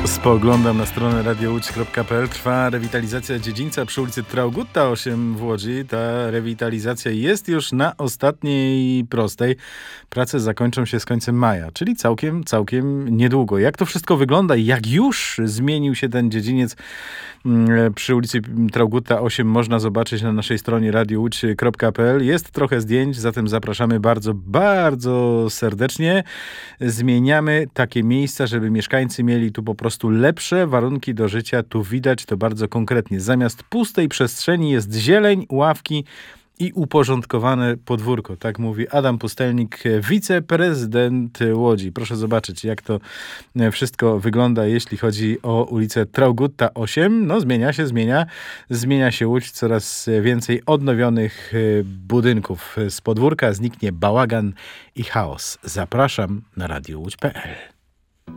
Spoglądam na stronę radiołódź.pl. Trwa rewitalizacja dziedzińca przy ulicy Traugutta 8 w Łodzi. Ta rewitalizacja jest już na ostatniej prostej. Prace zakończą się z końcem maja, czyli całkiem niedługo. Jak to wszystko wygląda i jak już zmienił się ten dziedziniec przy ulicy Traugutta 8 można zobaczyć na naszej stronie radiołódź.pl. Jest trochę zdjęć, zatem zapraszamy bardzo, bardzo serdecznie. Zmieniamy takie miejsca, żeby mieszkańcy mieli tu po prostu lepsze warunki do życia. Tu widać to bardzo konkretnie. Zamiast pustej przestrzeni jest zieleń, ławki i uporządkowane podwórko. Tak mówi Adam Pustelnik, wiceprezydent Łodzi. Proszę zobaczyć, jak to wszystko wygląda, jeśli chodzi o ulicę Traugutta 8. No zmienia się Łódź, coraz więcej odnowionych budynków. Z podwórka zniknie bałagan i chaos. Zapraszam na radiołódź.pl.